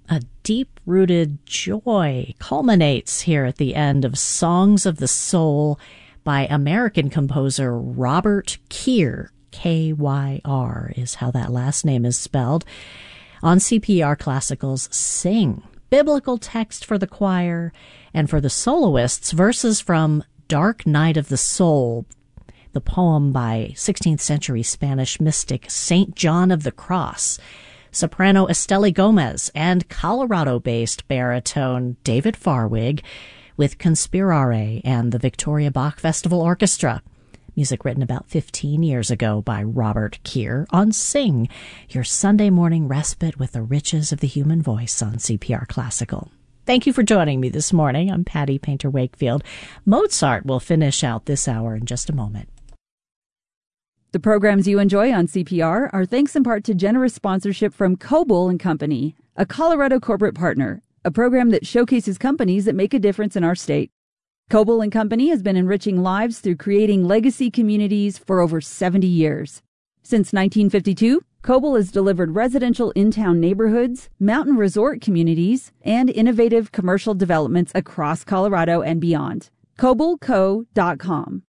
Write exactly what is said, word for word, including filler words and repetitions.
A deep-rooted joy culminates here at the end of Songs of the Soul by American composer Robert Kyer. K Y R is how that last name is spelled. On C P R Classical's Sing, biblical text for the choir, and for the soloists, verses from Dark Night of the Soul, the poem by sixteenth century Spanish mystic Saint John of the Cross. Soprano Esteli Gomez and Colorado-based baritone David Farwig with Conspirare and the Victoria Bach Festival Orchestra. Music written about fifteen years ago by Robert Kyer on Sing, your Sunday morning respite with the riches of the human voice on C P R Classical. Thank you for joining me this morning. I'm Patty Painter Wakefield. Mozart will finish out this hour in just a moment. The programs you enjoy on C P R are thanks in part to generous sponsorship from Coble and Company, a Colorado corporate partner, a program that showcases companies that make a difference in our state. Coble and Company has been enriching lives through creating legacy communities for over seventy years. Since nineteen fifty-two, Coble has delivered residential in-town neighborhoods, mountain resort communities, and innovative commercial developments across Colorado and beyond. Coble Co dot com.